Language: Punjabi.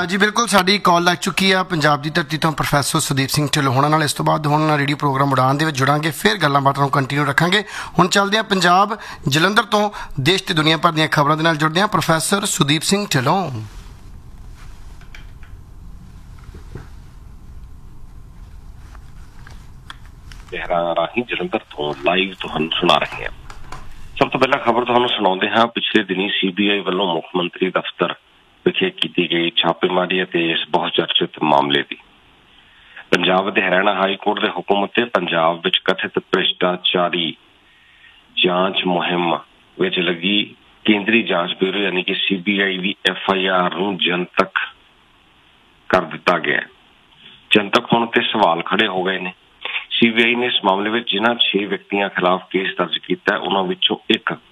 ਜੀ ਬਿਲਕੁਲ ਸਾਡੀ ਕਾਲ ਲੱਗ ਚੁੱਕੀ ਆ ਪੰਜਾਬ ਦੀ ਧਰਤੀ ਤੋਂ ਪ੍ਰੋਫੈਸਰ ਸੁਦੀਪ ਸਿੰਘ ਢਿੱਲੋਂ ਹੋਣਾ ਨਾਲ। ਇਸ ਤੋਂ ਬਾਅਦ ਹੁਣ ਰੇਡੀਓ ਪ੍ਰੋਗਰਾਮ ਉਡਾਨ ਦੇ ਵਿੱਚ ਜੁੜਾਂਗੇ, ਫਿਰ ਗੱਲਾਂ ਬਾਤਾਂ ਨੂੰ ਕੰਟੀਨਿਊ ਰੱਖਾਂਗੇ। ਹੁਣ ਚੱਲਦੇ ਹਾਂ ਪੰਜਾਬ ਜਲੰਧਰ ਤੋਂ ਦੇਸ਼ ਤੇ ਦੁਨੀਆ ਭਰ ਦੀਆਂ ਖਬਰਾਂ ਦੇ ਨਾਲ ਜੁੜਦੇ ਹਾਂ ਪ੍ਰੋਫੈਸਰ ਸੁਦੀਪ ਸਿੰਘ ਢਿੱਲੋਂ। ਰਾਹੀਂ ਜਲੰਧਰ ਤੋਂ ਲਾਈਵ ਤੁਹਾਨੂੰ ਸੁਣਾ ਰਹੇ ਹਾਂ। ਸਭ ਤੋਂ ਪਹਿਲਾਂ ਖਬਰ ਤੁਹਾਨੂੰ ਸੁਣਾਉਂਦੇ ਹਾਂ। ਪਿਛਲੇ ਦਿਨੀ CBI ਵੱਲੋਂ ਮੁੱਖ ਮੰਤਰੀ ਦਫ਼ਤਰ ਵਿਖੇ ਕੀਤੀ ਗਈ ਛਾਪੇਮਾਰੀ ਅਤੇ ਇਸ ਬਹੁਤ ਚਰਚਿਤ ਮਾਮਲੇ ਦੀ ਪੰਜਾਬ ਦੇ ਹਰਿਆਣਾ ਹਾਈ ਕੋਰਟ ਦੇ ਹੁਕਮ ਉੱਤੇ ਪੰਜਾਬ ਵਿੱਚ ਕਥਿਤ ਭ੍ਰਿਸ਼ਟਾਚਾਰੀ ਜਾਂਚ ਮੁਹਿੰਮ ਵਿੱਚ ਲੱਗੀ ਕੇਂਦਰੀ ਜਾਂਚ ਬਿਊਰੋ ਯਾਨੀ ਕਿ CBI ਦੀ FIR ਨੂੰ ਜਨਤਕ ਕਰ ਦਿੱਤਾ ਗਿਆ। ਜਨਤਕ ਹੋਣ ਤੇ ਸਵਾਲ ਖੜੇ ਹੋ ਗਏ ਨੇ। CBI ਨੇ ਇਸ ਮਾਮਲੇ ਵਿੱਚ ਜਿਨ੍ਹਾਂ 6 ਵਿਅਕਤੀਆਂ ਖਿਲਾਫ ਕੇਸ ਦਰਜ ਕੀਤਾ ਉਹਨਾਂ ਵਿੱਚੋਂ ਇੱਕ